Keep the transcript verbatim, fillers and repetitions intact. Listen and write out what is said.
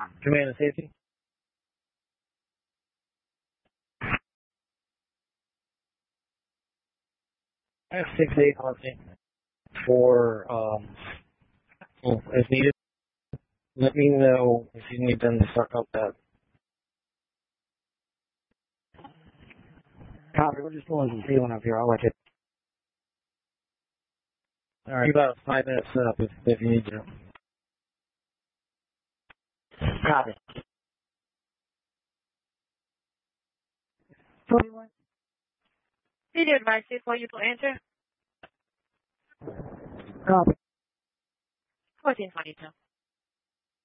Command and safety. I have six eight on me for um, well, if needed. Let me know if you need them to start up that. Copy. We're just pulling some ceiling up here. I'll let you. All right. About five minutes up if, if you need to. Copy. twenty-one. Did you advise it for you to enter? Copy. fourteen twenty-two.